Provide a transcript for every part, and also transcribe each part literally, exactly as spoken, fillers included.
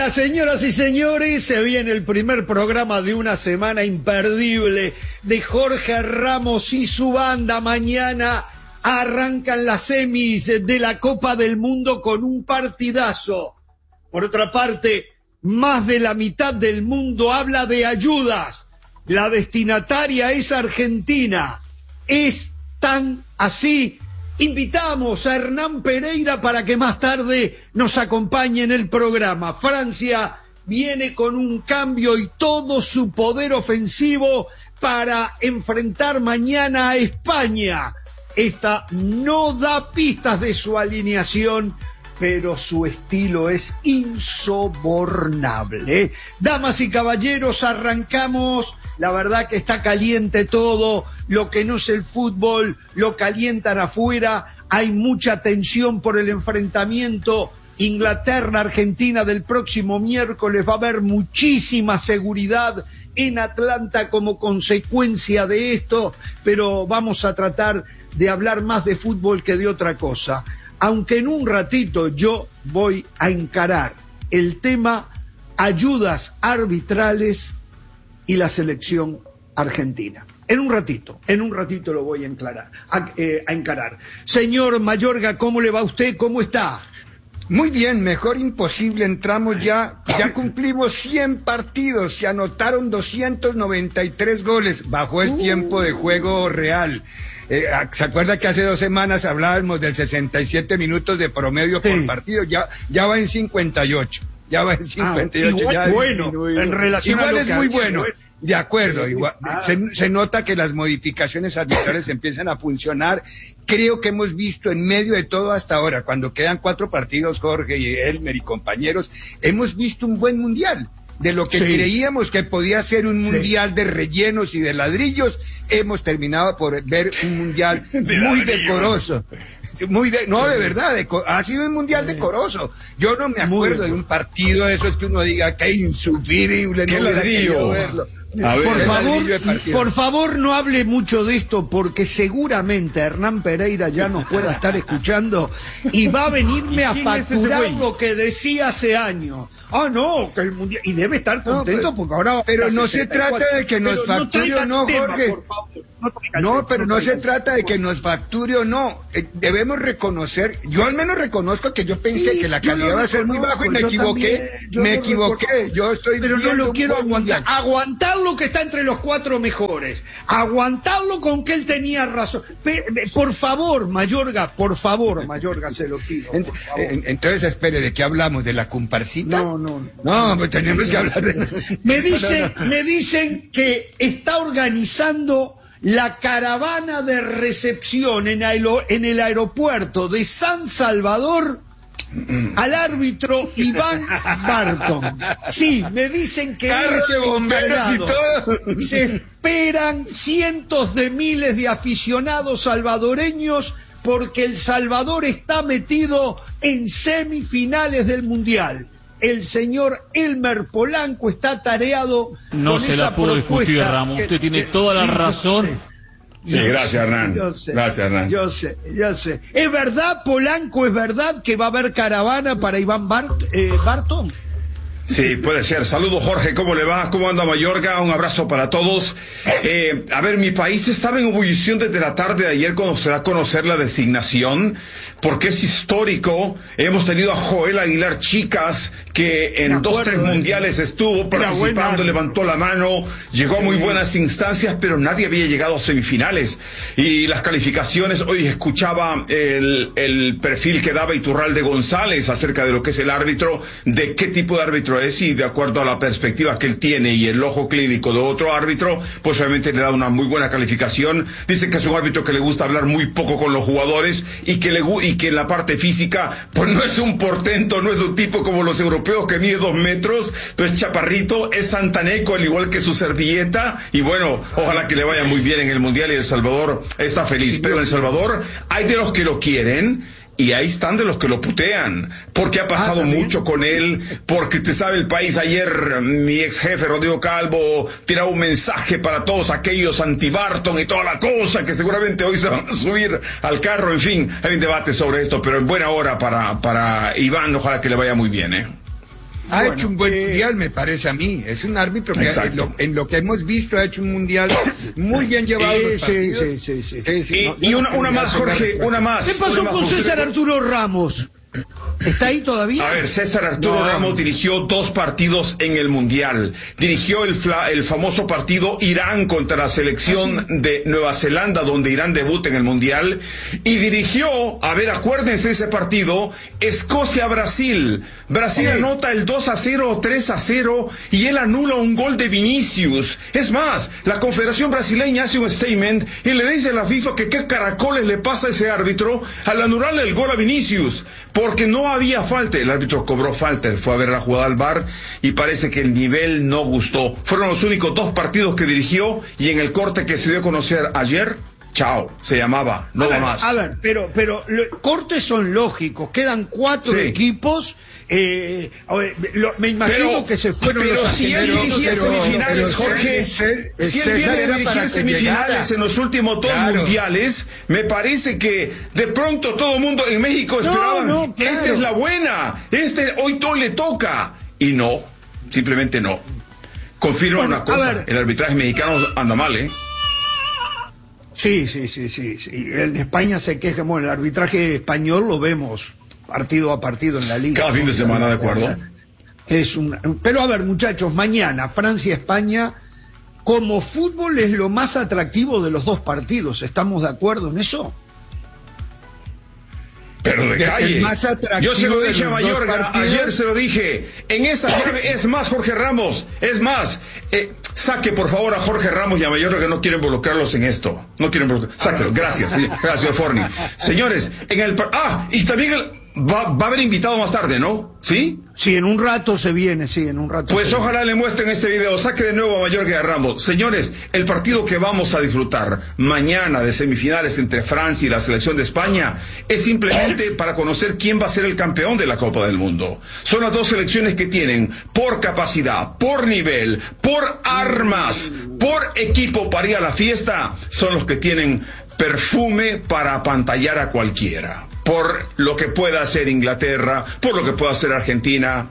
Hola, señoras y señores, se viene el primer programa de una semana imperdible de Jorge Ramos y su banda. Mañana arrancan las semis de la Copa del Mundo con un partidazo. Por otra parte, más de la mitad del mundo habla de ayudas. La destinataria es Argentina. Es tan así. Invitamos a Hernán Pereira para que más tarde nos acompañe en el programa. Francia viene con un cambio y todo su poder ofensivo para enfrentar mañana a España. Esta no da pistas de su alineación, pero su estilo es insobornable. Damas y caballeros, arrancamos. La verdad que está caliente todo. Lo que no es el fútbol lo calientan afuera. Hay mucha tensión por el enfrentamiento Inglaterra-Argentina del próximo miércoles. Va a haber muchísima seguridad en Atlanta como consecuencia de esto, pero vamos a tratar de hablar más de fútbol que de otra cosa. Aunque en un ratito yo voy a encarar el tema ayudas arbitrales y la selección argentina. En un ratito, en un ratito lo voy a, enclarar, a, eh, a encarar. Señor Mayorga, ¿cómo le va a usted? ¿Cómo está? Muy bien, mejor imposible. Entramos ya, ya cumplimos cien partidos, se anotaron doscientos noventa y tres goles, bajó el uh. tiempo de juego real. Eh, ¿Se acuerda que hace dos semanas hablábamos del sesenta y siete minutos de promedio sí. por partido? Ya, ya va en cincuenta y ocho. Ya va en cincuenta y ocho. Ah, igual ya bueno, en relación igual a lo es que muy había, bueno. bueno. De acuerdo, igual, ah. se, se nota que las modificaciones arbitrales empiezan a funcionar. Creo que hemos visto en medio de todo hasta ahora, cuando quedan cuatro partidos, Jorge y Elmer y compañeros, hemos visto un buen mundial. De lo que sí. creíamos que podía ser un mundial sí. de rellenos y de ladrillos, hemos terminado por ver un mundial de muy ladrillos. decoroso. Muy de, no, de verdad, de, ha sido un mundial decoroso. Yo no me acuerdo de un partido de esos que uno diga que insufrible, no ladrillo. Verlo. A ver, por favor, por favor no hable mucho de esto porque seguramente Hernán Pereira ya nos pueda estar escuchando y va a venirme a facturar lo que decía hace años. Ah, no, que el mundial, y debe estar contento no, pero, porque ahora... Pero no se trata de que nos facture o no, Jorge. Por favor. No, no, pero no se trata de que nos facture o no. Eh, debemos reconocer, yo al menos reconozco que yo pensé sí, que la calidad va a ser muy bajo y me equivoqué, también, me equivoqué. Yo estoy pero no lo quiero aguantar. Mundial. Aguantarlo que está entre los cuatro mejores. Aguantarlo con que él tenía razón. Pero, por favor, Mayorga, por favor, Mayorga, se lo pido. Ent, entonces, espere, ¿de qué hablamos? ¿De la comparsita? No, no. No, no pues tenemos que hablar de... Me dicen, no, no, no. me dicen que está organizando la caravana de recepción en, aero, en el aeropuerto de San Salvador al árbitro Iván Barton. Sí, me dicen que es encargado. Se esperan cientos de miles de aficionados salvadoreños porque El Salvador está metido en semifinales del Mundial. El señor Elmer Polanco está tareado no con se esa la puedo discutir, Ramos. Usted tiene que, toda la razón. Sí, gracias, Hernán. Yo sé, gracias, Hernán. Yo sé, yo sé. ¿Es verdad, Polanco, es verdad que va a haber caravana para Iván Bart, eh, Barton? Sí, puede ser. Saludos, Jorge, ¿cómo le va? ¿Cómo anda Mayorga? Un abrazo para todos. Eh, a ver, mi país estaba en ebullición desde la tarde de ayer cuando se da a conocer la designación, porque es histórico. Hemos tenido a Joel Aguilar Chicas, que en dos, tres mundiales estuvo participando, levantó la mano, llegó a muy buenas instancias, pero nadie había llegado a semifinales. Y las calificaciones, hoy escuchaba el, el perfil que daba Iturralde González acerca de lo que es el árbitro, de qué tipo de árbitro es, y de acuerdo a la perspectiva que él tiene y el ojo clínico de otro árbitro, pues obviamente le da una muy buena calificación. Dice que es un árbitro que le gusta hablar muy poco con los jugadores y que le y que en la parte física pues no es un portento, no es un tipo como los europeos que mide dos metros, pues chaparrito, es santaneco al igual que su servilleta, y bueno, ojalá que le vaya muy bien en el Mundial y El Salvador está feliz. Pero en El Salvador hay de los que lo quieren y ahí están de los que lo putean, porque ha pasado ah, mucho con él, porque te sabe el país. Ayer mi ex jefe Rodrigo Calvo tiraba un mensaje para todos aquellos anti-Barton y toda la cosa, que seguramente hoy se van a subir al carro. En fin, hay un debate sobre esto, pero en buena hora para, para Iván, ojalá que le vaya muy bien, ¿eh? Ha Bueno, hecho un buen eh, mundial, me parece a mí. Es un árbitro que en lo, en lo que hemos visto ha hecho un mundial muy bien llevado. Eh, los sí, partidos. sí, sí, sí. Sí, sí, Y, no, y yo una, no una creo más, que Jorge, tenga- una más. ¿Qué pasó una con más, Jorge. César Arturo Ramos? ¿Está ahí todavía? A ver, César Arturo No. Ramos dirigió dos partidos en el Mundial. Dirigió el, fla- el famoso partido Irán contra la selección de Nueva Zelanda, donde Irán debuta en el Mundial. Y dirigió, a ver, acuérdense de ese partido, Escocia-Brasil. Brasil Sí. anota el dos a cero o tres a cero y él anula un gol de Vinicius. Es más, la Confederación Brasileña hace un statement y le dice a la FIFA que qué caracoles le pasa a ese árbitro al anularle el gol a Vinicius. Porque no había falta, el árbitro cobró falta, él fue a ver la jugada al V A R y parece que el nivel no gustó. Fueron los únicos dos partidos que dirigió y en el corte que se dio a conocer ayer, chao, se llamaba, no a va ver, más. A ver, pero, pero lo- cortes son lógicos, quedan cuatro Sí. equipos. Eh, a ver, lo- me imagino Pero- que se fueron pero los si él argentinos, dirigía pero- semifinales, pero- Jorge, César- si él César viene a era dirigir para que semifinales llegara. en los últimos dos Claro. mundiales, me parece que de pronto todo el mundo en México No, esperaban, no, claro. esta es la buena, este hoy todo le toca, y no, simplemente no. Confirma Bueno, una a cosa, ver. el arbitraje mexicano anda mal, ¿eh? Sí, sí, sí, sí, sí. En España se queja, bueno, el arbitraje español lo vemos partido a partido en la liga. Cada fin de semana, ¿de acuerdo? Es un, pero a ver, muchachos, mañana Francia-España, como fútbol es lo más atractivo de los dos partidos. ¿Estamos de acuerdo en eso? Pero de De- calle. el más atractivo Yo se lo de dije a los dos Mayorga, partidos. ayer se lo dije. En esa llave, es más, Jorge Ramos, es más, eh, saque por favor a Jorge Ramos y a Mayorga que no quiero involucrarlos en esto. No quiero involucrarlos. Sáquelo, gracias, sí, gracias, señor Forni. Señores, en el. par- Ah, y también el, va, va a haber invitado más tarde, ¿no? ¿Sí? Sí, en un rato se viene, sí, en un rato. Pues se viene. ojalá le muestren este video. Saque de nuevo a Mayorga y a Ramos. Señores, el partido que vamos a disfrutar mañana de semifinales entre Francia y la selección de España es simplemente para conocer quién va a ser el campeón de la Copa del Mundo. Son las dos selecciones que tienen, por capacidad, por nivel, por armas, por equipo para ir a la fiesta, son los que tienen perfume para apantallar a cualquiera. Por lo que pueda hacer Inglaterra, por lo que pueda hacer Argentina.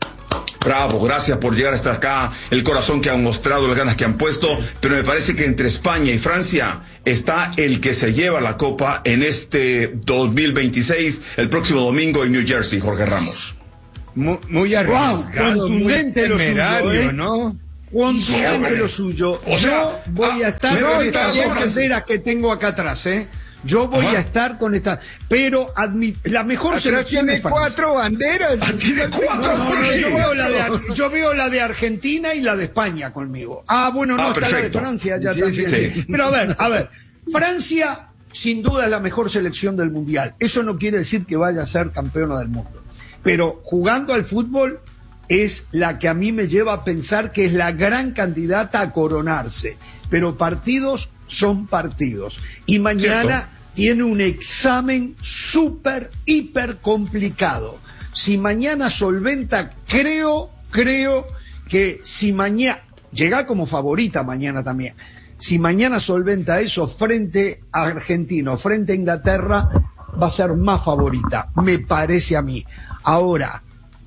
Bravo, gracias por llegar hasta acá, el corazón que han mostrado, las ganas que han puesto, pero me parece que entre España y Francia está el que se lleva la copa en este dos mil veintiséis, el próximo domingo en New Jersey, Jorge Ramos. Muy, muy arriesgado, contundente muy lo suyo, temerario, ¿eh? ¿no? Contundente lo suyo. O sea, Yo voy a estar ah, con me estas voy a dos estar- banderas que tengo acá atrás, ¿eh? Yo voy Ajá. a estar con esta, pero admi- la mejor Atrás selección tiene es Francia. cuatro banderas. Tiene cuatro, No, no, no, Jorge. yo, veo la de, Ar- yo veo la de Argentina y la de España conmigo. Ah, bueno, no, Ah, está la de perfecto. Francia ya Sí, también. sí, sí. sí. Pero a ver, a ver, Francia sin duda es la mejor selección del Mundial. Eso no quiere decir que vaya a ser campeona del mundo. Pero jugando al fútbol es la que a mí me lleva a pensar que es la gran candidata a coronarse. Pero partidos son partidos. Y mañana tiene un examen súper, hiper complicado. Si mañana solventa, creo, creo que si mañana, llega como favorita mañana también, si mañana solventa eso frente a Argentina o frente a Inglaterra, va a ser más favorita, me parece a mí. Ahora,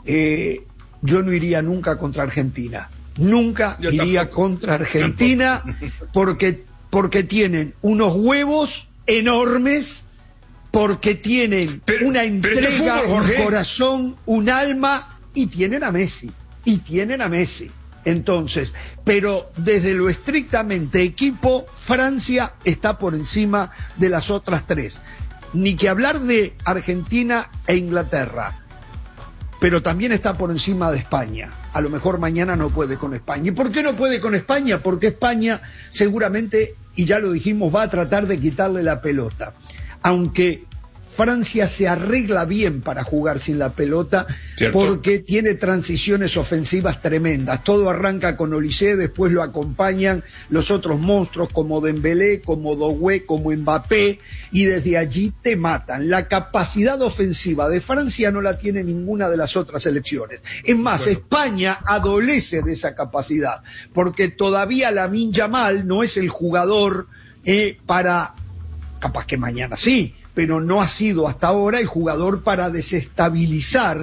eh, yo no iría nunca contra Argentina, nunca Yo iría tampoco. contra Argentina porque, porque tienen unos huevos enormes, porque tienen Pero- una pero este entrega, fútbol, Jorge. un corazón, un alma, y tienen a Messi, y tienen a Messi. Entonces, pero desde lo estrictamente equipo, Francia está por encima de las otras tres. Ni que hablar de Argentina e Inglaterra, pero también está por encima de España. A lo mejor mañana no puede con España. ¿Y por qué no puede con España? Porque España seguramente, y ya lo dijimos, va a tratar de quitarle la pelota. Aunque Francia se arregla bien para jugar sin la pelota, Cierto. porque tiene transiciones ofensivas tremendas. Todo arranca con Olise, después lo acompañan los otros monstruos como Dembélé, como Doué, como Mbappé, y desde allí te matan. La capacidad ofensiva de Francia no la tiene ninguna de las otras selecciones. Es más, España adolece de esa capacidad, porque todavía Lamine Yamal no es el jugador eh, para, capaz que mañana sí, pero no ha sido hasta ahora el jugador para desestabilizar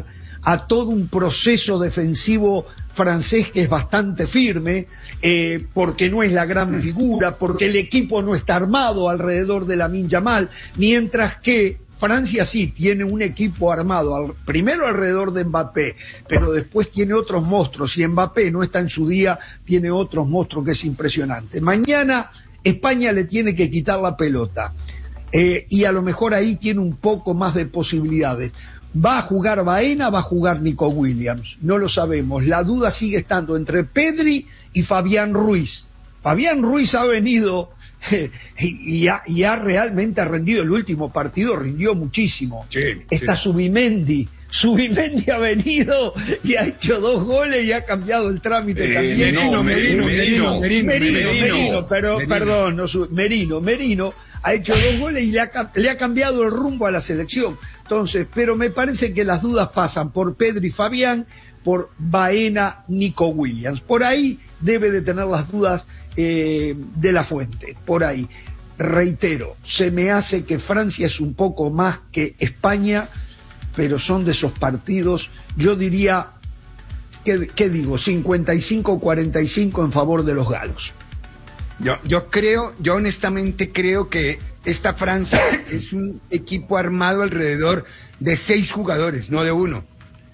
a todo un proceso defensivo francés que es bastante firme, eh, porque no es la gran figura, porque el equipo no está armado alrededor de Lamine Yamal, mientras que Francia sí tiene un equipo armado, al, primero alrededor de Mbappé, pero después tiene otros monstruos, y Mbappé no está en su día, tiene otros monstruos que es impresionante. Mañana España le tiene que quitar la pelota, eh, y a lo mejor ahí tiene un poco más de posibilidades. ¿Va a jugar Baena? ¿Va a jugar Nico Williams? No lo sabemos. La duda sigue estando entre Pedri y Fabián Ruiz. Fabián Ruiz ha venido eh, y, y, ha, y ha realmente ha rendido. El último partido rindió muchísimo. Sí, Está sí. Subimendi. Subimendi ha venido y ha hecho dos goles y ha cambiado el trámite Eh, también. Merino, Merino, Merino, Merino, Merino, Merino. Merino, pero, Merino. perdón, no, su- Merino, Merino ha hecho dos goles y le ha, cam- le ha cambiado el rumbo a la selección. Entonces, pero me parece que las dudas pasan por Pedri Fabián, por Baena, Nico Williams. Por ahí debe de tener las dudas eh, de la Fuente, por ahí. Reitero, se me hace que Francia es un poco más que España, pero son de esos partidos, yo diría, ¿qué, qué digo? cincuenta y cinco cuarenta y cinco en favor de los galos. Yo, yo creo, yo honestamente creo que esta Francia es un equipo armado alrededor de seis jugadores, no de uno.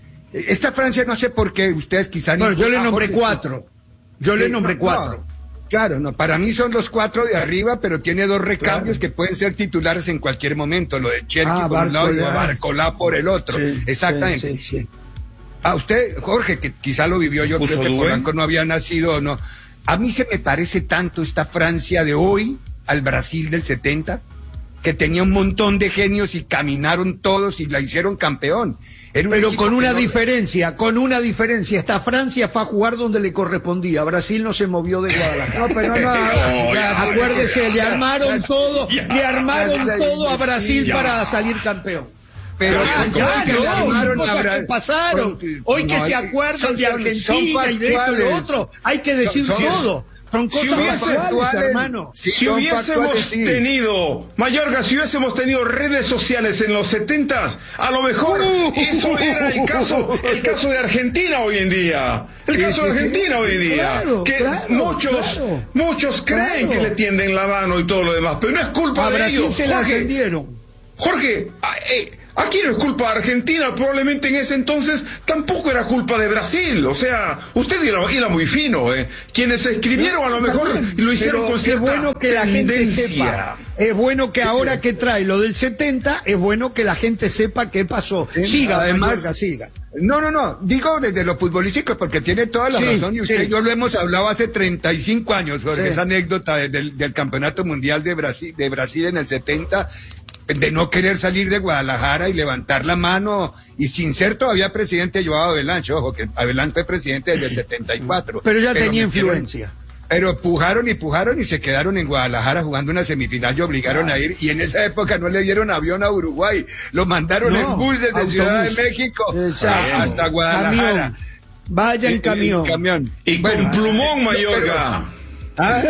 Esta Francia no sé por qué, ustedes quizás... Bueno, yo le Ah, nombré Jorge, cuatro. Yo sí, le nombré no, cuatro. no, claro, no, para mí son los cuatro de arriba, pero tiene dos recambios Claro. que pueden ser titulares en cualquier momento, lo de Cherki Ah, por un lado y Barcola. Barcolá por el otro. Sí, Exactamente. sí, sí, sí. A usted, Jorge, que quizá lo vivió, yo ¿Puso creo que Duen? Polanco no había nacido o no. A mí se me parece tanto esta Francia de hoy al Brasil del setenta, que tenía un montón de genios y caminaron todos y la hicieron campeón. Era un Pero equipo con que una no- diferencia, con una diferencia. Esta Francia fue a jugar donde le correspondía. Brasil no se movió de Guadalajara. No, pero no, Oh, ya, Acuérdese, le armaron todo, ya, le armaron ya, todo a ya, Brasil ya. para salir campeón. Pero Ya, con ya, cosas que no, le armaron cosas a Bra- que pasaron. con- Hoy que no, se eh, acuerdan son- de son- Argentina son y de esto y lo factuales. otro, hay que decir Son- son- todo. Son si cosas hubiese- factuales, hermano. Sí, Si son hubiésemos factuales, sí. tenido, Mayorga, si hubiésemos tenido redes sociales en los setentas, a lo mejor Uh, eso era el caso, el caso de Argentina hoy en día. El Sí, caso de sí, sí. Argentina hoy en día. Claro, que claro, muchos, claro. muchos creen Claro. que le tienden la mano y todo lo demás, pero no es culpa A de Brasil ellos. se la Jorge, vendieron. Jorge, a- eh, aquí no es culpa de Argentina, probablemente en ese entonces tampoco era culpa de Brasil. O sea, usted era, era muy fino, ¿eh? Quienes escribieron a lo mejor lo hicieron Pero con qué cierta bueno que la gente tendencia. sepa. Es bueno que ahora que trae lo del setenta, es bueno que la gente sepa qué pasó. Sí, Siga, además- Mayorga, siga. No, no, no, digo desde lo futbolístico porque tiene toda la Sí, razón y usted sí. y yo lo hemos hablado hace treinta y cinco años, Jorge, Sí. esa anécdota de- del, del Campeonato Mundial de Brasil, de Brasil en el setenta, de no querer salir de Guadalajara y levantar la mano, y sin ser todavía presidente Joao Avelanche, ojo, que Avelanche fue presidente desde el setenta y cuatro. Pero ya tenía metieron- influencia. Pero pujaron y pujaron y se quedaron en Guadalajara jugando una semifinal y obligaron a ir. Y en esa época no le dieron avión a Uruguay, lo mandaron No, en bus desde autobús. Ciudad de México Exacto. hasta Guadalajara. Camión. Vaya en Y- camión. y- camión. Y Bueno, con plumón, Mayorga. ¿ah?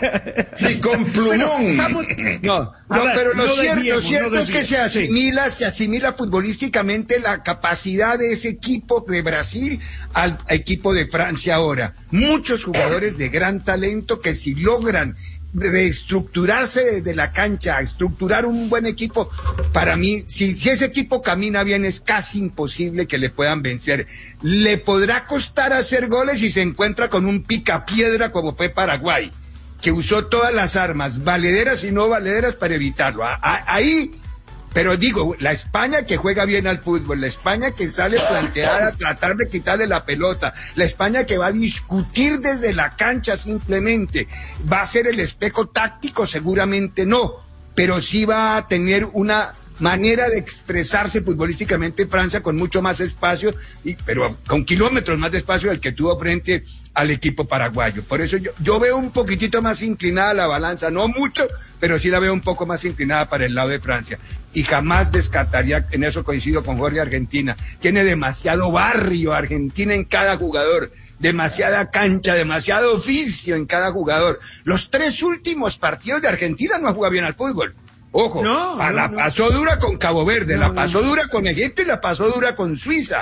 Y con plumón. Estamos- No, A no, ver, pero lo no cierto, desviemos, lo cierto no es que se desviemos, sí. asimila, se asimila futbolísticamente la capacidad de ese equipo de Brasil al equipo de Francia ahora. Muchos jugadores de gran talento que si logran reestructurarse desde la cancha, estructurar un buen equipo, para mí, si, si ese equipo camina bien, es casi imposible que le puedan vencer. Le podrá costar hacer goles si se encuentra con un picapiedra como fue Paraguay, que usó todas las armas, valederas y no valederas, para evitarlo. A- a- ahí, pero digo, la España que juega bien al fútbol, la España que sale planteada a tratar de quitarle la pelota, la España que va a discutir desde la cancha simplemente, ¿va a ser el espejo táctico? Seguramente no, pero sí va a tener una manera de expresarse futbolísticamente Francia con mucho más espacio, y, pero con kilómetros más de espacio del que tuvo frente al equipo paraguayo. Por eso yo, yo veo un poquitito más inclinada la balanza, no mucho, pero sí la veo un poco más inclinada para el lado de Francia. Y jamás descartaría, en eso coincido con Jorge, Argentina. Tiene demasiado barrio Argentina en cada jugador, demasiada cancha, demasiado oficio en cada jugador. Los tres últimos partidos de Argentina no ha jugado bien al fútbol. Ojo, No, a no, la no. pasó dura con Cabo Verde, No, la no, pasó no. dura con Egipto y la pasó dura con Suiza.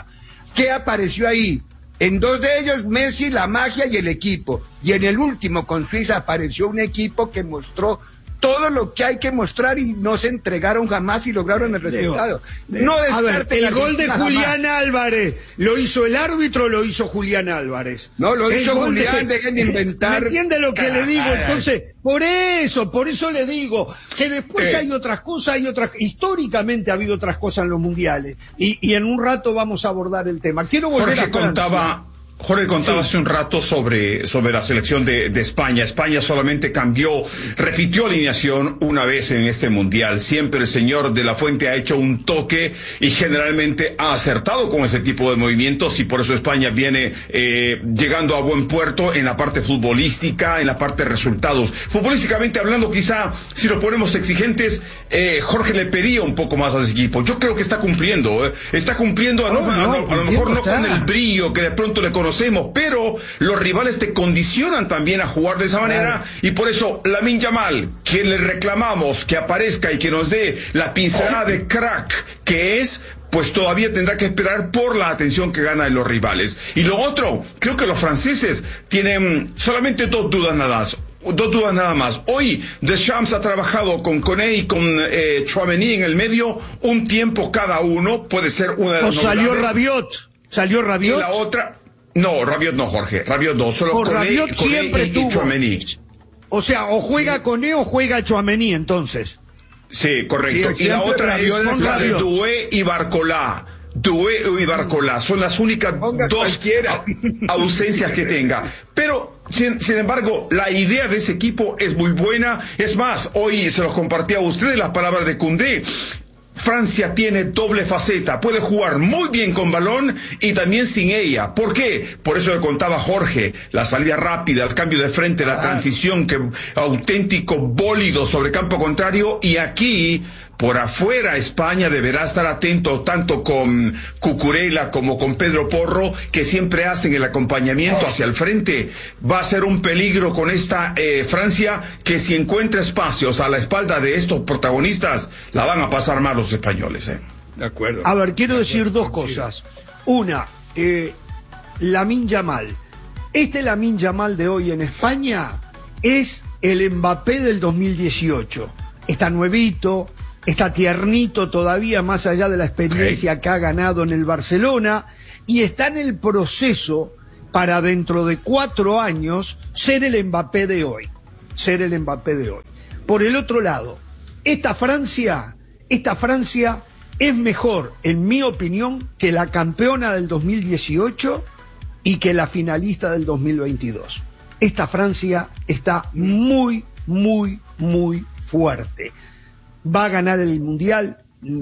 ¿Qué apareció ahí? En dos de ellos, Messi, la magia y el equipo. Y en el último, con Suiza, apareció un equipo que mostró todo lo que hay que mostrar y no se entregaron jamás y lograron el resultado. No descarten. El gol de Julián Álvarez, ¿lo hizo el árbitro o lo hizo Julián Álvarez? No, lo hizo Julián, dejen de inventar. ¿Me entiende lo que le digo? Entonces, por eso, por eso le digo que después Eh. hay otras cosas, hay otras, históricamente ha habido otras cosas en los mundiales, y, y en un rato vamos a abordar el tema. Quiero volver Jorge a Francia. contaba, Jorge contaba Sí. hace un rato sobre, sobre la selección de, de España. España solamente cambió, repitió alineación una vez en este mundial. Siempre el señor de la Fuente ha hecho un toque y generalmente ha acertado con ese tipo de movimientos, y por eso España viene eh, llegando a buen puerto en la parte futbolística, en la parte de resultados. Futbolísticamente hablando, quizá, si lo ponemos exigentes, eh, Jorge le pedía un poco más a ese equipo. Yo creo que está cumpliendo, ¿eh? Está cumpliendo, a, no, No, a, no, a, a lo mejor no está. con el brillo que de pronto le conocemos, pero los rivales te condicionan también a jugar de esa manera, y por eso Lamine Yamal, que le reclamamos que aparezca y que nos dé la pincelada de crack que es, pues todavía tendrá que esperar por la atención que gana de los rivales. Y lo otro, creo que los franceses tienen solamente dos dudas nada más. Dos dudas nada más. Hoy Deschamps ha trabajado con Koné y con eh, Tchouaméni en el medio un tiempo cada uno, puede ser una de O las salió novedades. Rabiot, salió Y Rabiot. la otra, no, Rabiot no, Jorge, Rabiot no, solo O Koné, Rabiot Koné siempre y, y tuvo. Tchouaméni. O sea, o juega Koné o juega Tchouaméni, entonces. Sí, correcto. Sí, y la siempre otra Rabiot es es la de Rabiot. Doué y Barcolá. Doué y Barcolá son las únicas Ponga dos cualquiera. a- ausencias que tenga. Pero, sin, sin embargo, la idea de ese equipo es muy buena. Es más, hoy se los compartí a ustedes las palabras de Koundé. Francia tiene doble faceta, puede jugar muy bien con balón y también sin ella. ¿Por qué? Por eso le contaba Jorge, la salida rápida, el cambio de frente, la transición, que auténtico bólido sobre campo contrario, y aquí, por afuera, España deberá estar atento tanto con Cucurella como con Pedro Porro, que siempre hacen el acompañamiento hacia el frente. Va a ser un peligro con esta eh, Francia, que si encuentra espacios a la espalda de estos protagonistas, la van a pasar mal los españoles. ¿eh? De acuerdo. A ver, quiero decir dos cosas. Una, eh, Lamine Yamal. Este Lamine Yamal de hoy en España es el Mbappé del dos mil dieciocho. Está nuevito, está tiernito todavía, más allá de la experiencia okay. que ha ganado en el Barcelona, y está en el proceso para dentro de cuatro años ser el Mbappé de hoy. Ser el Mbappé de hoy. Por el otro lado, esta Francia, esta Francia es mejor, en mi opinión, que la campeona del dos mil dieciocho y que la finalista del dos mil veintidós. Esta Francia está muy, muy, muy fuerte. Va a ganar el Mundial,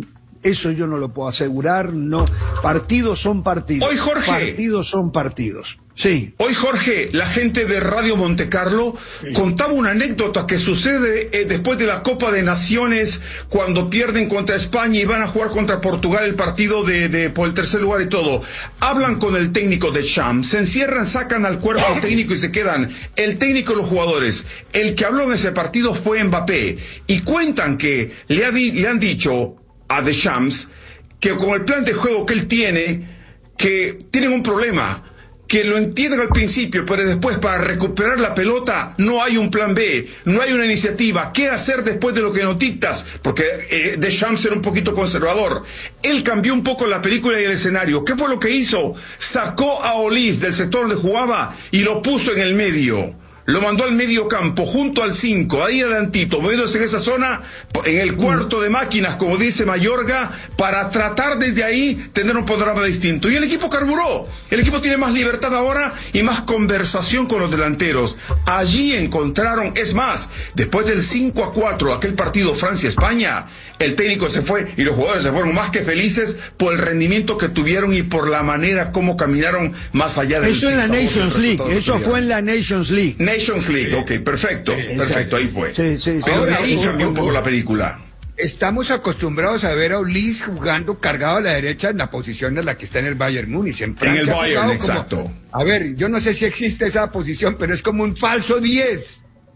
eso yo no lo puedo asegurar, no. Partidos son partidos. Hoy, Jorge. Partidos son partidos. Sí. Hoy, Jorge, la gente de Radio Monte Carlo sí. contaba una anécdota que sucede eh, después de la Copa de Naciones, cuando pierden contra España y van a jugar contra Portugal el partido de, de por el tercer lugar y todo. Hablan con el técnico de Deschamps, se encierran, sacan al cuerpo técnico y se quedan el técnico y los jugadores. El que habló en ese partido fue Mbappé, y cuentan que le, ha di, le han dicho a Deschamps que con el plan de juego que él tiene, que tienen un problema, que lo entienden al principio, pero después para recuperar la pelota no hay un plan B, no hay una iniciativa. ¿Qué hacer después de lo que nos dictas? Porque eh, Deschamps era un poquito conservador. Él cambió un poco la película y el escenario. ¿Qué fue lo que hizo? Sacó a Olís del sector donde jugaba y lo puso en el medio. Lo mandó al medio campo, junto al cinco, ahí adelantito, moviéndose en esa zona, en el cuarto de máquinas, como dice Mayorga, para tratar desde ahí tener un panorama distinto. Y el equipo carburó. El equipo tiene más libertad ahora y más conversación con los delanteros. Allí encontraron, es más, después del cinco a cuatro, aquel partido Francia-España, el técnico se fue y los jugadores se fueron más que felices por el rendimiento que tuvieron y por la manera como caminaron más allá de eso en la Nations League, eso fue en la Nations League. Nations League, ok, perfecto, perfecto, ahí fue. Sí, sí, sí. Pero de ahí cambió un poco la película. Estamos acostumbrados a ver a Olís jugando cargado a la derecha en la posición en la que está en el Bayern Múnich. En, en el Bayern, como, exacto. a ver, yo no sé si existe esa posición, pero es como un falso diez.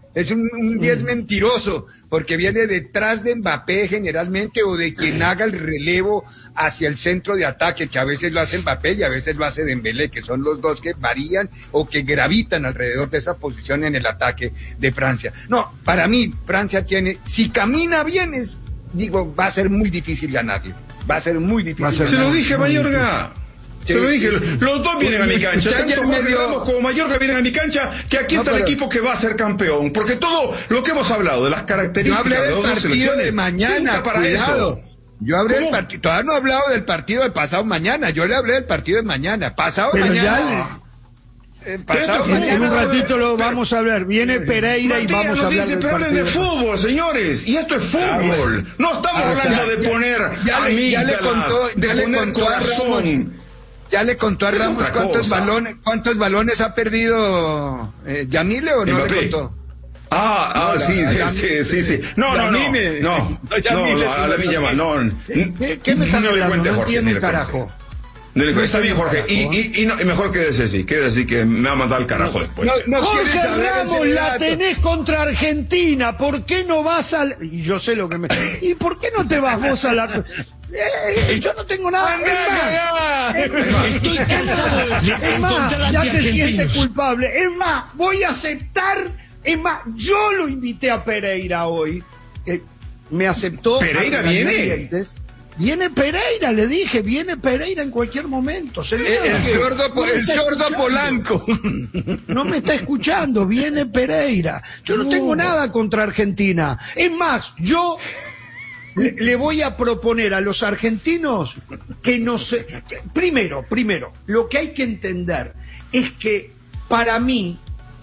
Es un, un diez mentiroso, porque viene detrás de Mbappé generalmente, o de quien haga el relevo hacia el centro de ataque, que a veces lo hace Mbappé y a veces lo hace Dembélé, que son los dos que varían o que gravitan alrededor de esa posición en el ataque de Francia. No, para mí, Francia tiene, si camina bien, es, digo, va a ser muy difícil ganarle. Va a ser muy difícil. Se lo dije, Mayorga. Se lo dije, los dos vienen a mi cancha, tanto Jorge medio... Ramos como Mayorga vienen a mi cancha, que aquí no, está pero... el equipo que va a ser campeón, porque todo lo que hemos hablado de las características Yo hablé del de las dos selecciones de mañana, para cuidado. Eso. Yo hablé ¿Cómo? del partido, todavía no he hablado del partido del pasado mañana, yo le hablé del partido de mañana, pasado pero mañana. Ya... Eh, pasado mañana, en un ratito lo vamos a hablar. Viene Pereira y vamos a hablar dice, del pero hablen de fútbol, señores. Y esto es fútbol. No estamos ah, hablando ya, de poner ya, a mí, ya le contó, de ya poner le contó corazón. Ya le contó a Ramos cuántos balones, cuántos balones ha perdido eh, Yamile o no Mbappé. Le contó. Ah, ah, no, sí, la, sí, sí, sí. No, no, no, no, no, no, a la Villa Mal, no. ¿Qué, qué me están hablando? No entiendo un carajo. Está bien, Jorge, y, y, y, no, y mejor quédese así, quédese así que me va a mandar el carajo después. No, no Jorge Ramos, la tenés contra Argentina, ¿por qué no vas al...? Y yo sé lo que me... ¿Y por qué no te vas vos a la...? Eh, yo no tengo nada. Es más, es más, estoy cansado de es más, ya se siente culpable. Es más, voy a aceptar. Es más, yo lo invité a Pereira hoy. Eh, me aceptó. ¿Pereira viene? Viene Pereira, le dije, viene Pereira en cualquier momento. El, el sordo, no el sordo Polanco. No me está escuchando, viene Pereira. Yo no, no tengo nada contra Argentina. Es más, yo le, le voy a proponer a los argentinos que no se... Que, primero, primero, lo que hay que entender es que para mí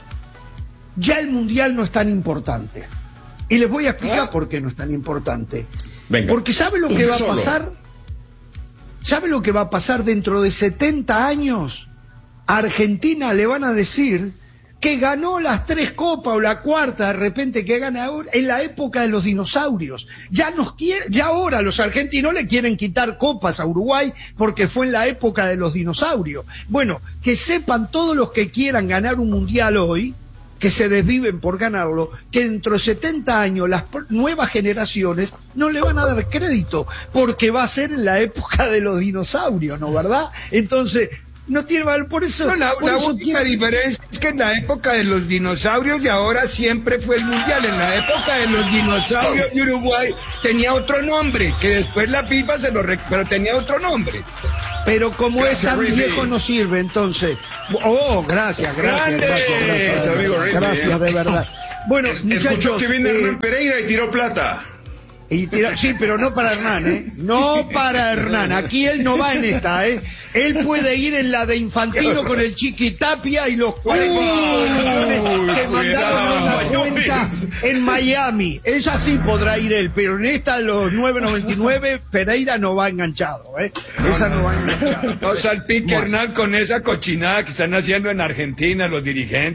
ya el Mundial no es tan importante. Y les voy a explicar ¿Ah? por qué no es tan importante. Venga. Porque ¿sabe lo que va a pasar? ¿Sabe lo que va a pasar dentro de setenta años? A Argentina le van a decir que ganó las tres copas o la cuarta de repente que gana ahora en la época de los dinosaurios. Ya nos quiere, ya ahora los argentinos le quieren quitar copas a Uruguay porque fue en la época de los dinosaurios. Bueno, que sepan todos los que quieran ganar un mundial hoy, que se desviven por ganarlo, que dentro de setenta años las nuevas generaciones no le van a dar crédito, porque va a ser en la época de los dinosaurios, ¿no? ¿Verdad? Entonces, no tiene valor, por eso... No, la por la eso única tiene... diferencia es que en la época de los dinosaurios y ahora siempre fue el mundial. En la época de los dinosaurios de Uruguay tenía otro nombre, que después la FIFA se lo... Rec... pero tenía otro nombre. Pero como es tan viejo no sirve, entonces. Oh, gracias, gracias, gracias, gracias, gracias, amigo Ricky, gracias, de verdad. Bueno, escuchó que viene Hernán Pereira y tiró plata. Y tira, sí, pero no para Hernán, ¿eh? No para Hernán. Aquí él no va en esta, ¿eh? Él puede ir en la de Infantino con el Chiquitapia y los cuarenta millones que mandaron a la cuenta en Miami. Esa sí podrá ir él, pero en esta de los nueve noventa y nueve Pereira no va enganchado, ¿eh? Esa no va enganchado. No salpique, bueno. Hernán, con esa cochinada que están haciendo en Argentina los dirigentes.